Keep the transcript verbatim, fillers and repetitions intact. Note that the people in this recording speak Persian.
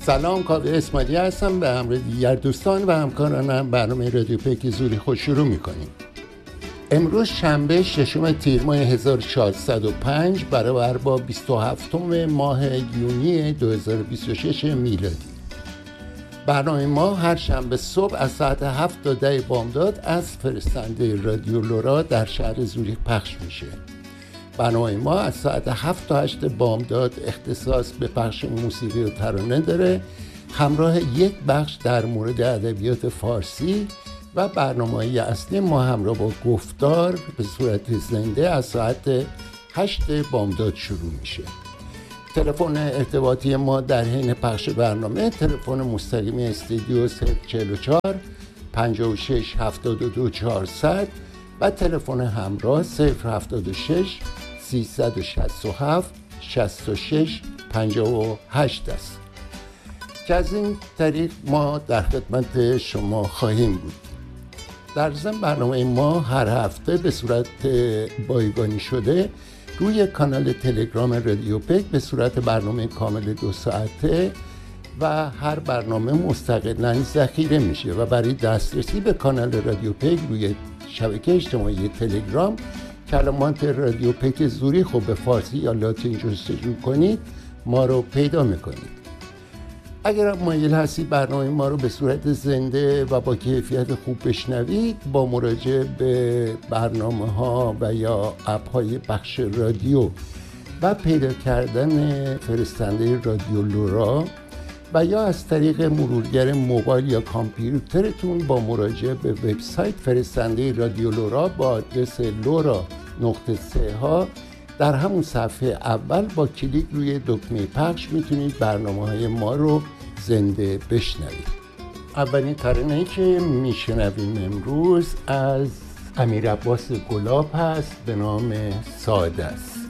سلام، کاوه اسماعیلی هستم. به همراه دیگر دوستان و همکارانم برنامه رادیو پیک زوری خوش شروع میکنیم. امروز شنبه ششم تیر ماه هزار و چهارصد و پنج برابر با بیست و هفتم ماه یونی دو هزار و بیست و شش میلادی. برنامه ما هر شنبه صبح از ساعت هفت تا ده بامداد از فرستنده رادیو لورا در شهر زوریخ پخش میشه. برنامه ما از ساعت هفت تا هشت بامداد اختصاص به پخش موسیقی و ترانه داره، همراه یک بخش در مورد ادبیات فارسی و برنامه‌های اصلی ما همراه با گفتار به صورت زنده از ساعت هشت بامداد شروع میشه. تلفن ارتباطی ما در حین پخش برنامه تلفن مستقیمی استودیو صفر چهل و چهار پنجاه و شش هفتاد و دو چهارصد و تلفن همراه صفر هفتاد و شش سیصد و شصت و هفت شصت و شش پنجاه و هشت است که از این طریق ما در خدمت شما خواهیم بود. در ضمن برنامه ما هر هفته به صورت بایگانی شده روی کانال تلگرام رادیو پیک به صورت برنامه کامل دو ساعته و هر برنامه مستقلاً ذخیره میشه و برای دسترسی به کانال رادیو پیک روی شبکه اجتماعی تلگرام کلمات رادیو پیک زوریخ رو به فارسی یا لاتین جستجو کنید ما رو پیدا میکنید. اگر مایل هستید برنامه ما رو به صورت زنده و با کیفیت خوب بشنوید، با مراجعه به برنامه ها و یا اپ های بخش رادیو و پیدا کردن فرستنده رادیو لورا و یا از طریق مرورگر موبایل یا کامپیوترتون با مراجعه به وبسایت فرستنده رادیو لورا با آدرس لورا نقطه سه ها در همون صفحه اول با کلیک روی دکمه پخش میتونید برنامه های ما رو زنده بشنوید. اولین ترانه‌ای که میشنویم امروز از امیر عباس گلاب هست به نام ساده است.